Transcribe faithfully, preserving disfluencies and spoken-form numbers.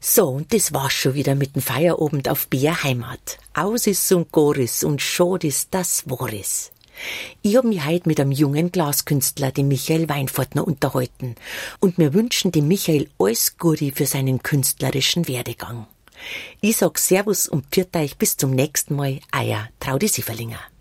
So, und das war's schon wieder mit dem Feierabend auf B R Heimat. Aus ist und Goris und schad ist das Wahres. Ich hab mich heute mit einem jungen Glaskünstler, dem Michael Weinfortner, unterhalten. Und wir wünschen dem Michael alles Gute für seinen künstlerischen Werdegang. Ich sag Servus und pfiat euch bis zum nächsten Mal, euer Traudi Sieferlinger.